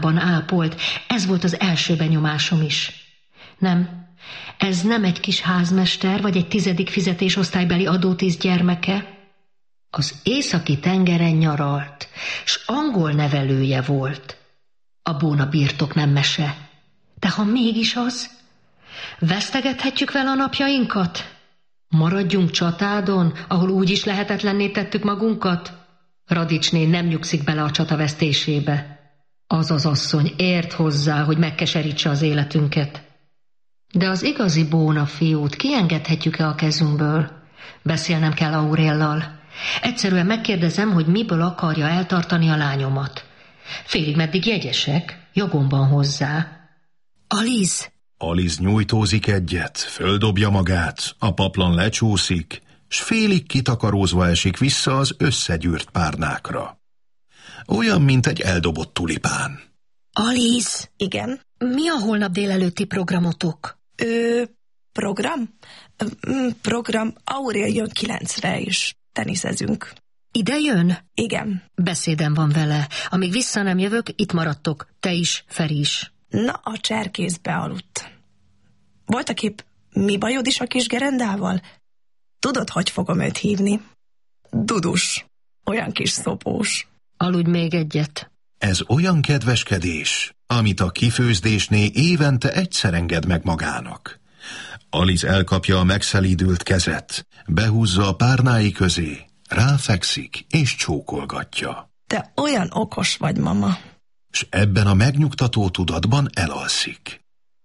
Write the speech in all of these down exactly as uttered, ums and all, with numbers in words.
korábban ápolt. Ez volt az első benyomásom is. Nem, ez nem egy kis házmester, vagy egy tizedik fizetésosztálybeli adótiszt gyermeke. Az északi tengeren nyaralt, s angol nevelője volt. A Bóna birtok nem mese. De ha mégis az, vesztegethetjük vele a napjainkat? Maradjunk Csatádon, ahol úgy is lehetetlenné tettük magunkat? Radicsné nem nyugszik bele a csata vesztésébe. Az az asszony ért hozzá, hogy megkeserítse az életünket. De az igazi Bóna fiút kiengedhetjük-e a kezünkből? Beszélnem kell Auréllal. Egyszerűen megkérdezem, hogy miből akarja eltartani a lányomat. Félig meddig jegyesek, jogomban hozzá. Aliz! Aliz nyújtózik egyet, földobja magát, a paplan lecsúszik, s félig kitakarózva esik vissza az összegyűrt párnákra. Olyan, mint egy eldobott tulipán. Aliz! Igen? Mi a holnap délelőtti programotok? Ö, program? Program, Aurél jön kilencre is. Teniszezünk. Ide jön? Igen. Beszédem van vele. Amíg vissza nem jövök, itt maradtok. Te is, Feri is. Na, a cserkész bealudt. Voltak épp mi bajod is a kis gerendával? Tudod, hogy fogom őt hívni? Dudus. Olyan kis szopós. Aludj még egyet. Ez olyan kedveskedés, amit a kifőzdésné évente egyszer enged meg magának. Aliz elkapja a megszelídült kezet, behúzza a párnái közé, ráfekszik és csókolgatja. Te olyan okos vagy, mama. S ebben a megnyugtató tudatban elalszik.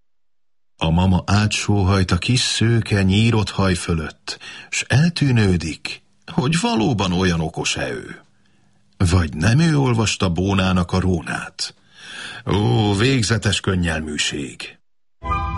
A mama átsóhajt a kis szőke nyírott haj fölött, s eltűnődik, hogy valóban olyan okos-e ő. Vagy nem ő olvasta Bónának a rónát? Ó, végzetes könnyelműség!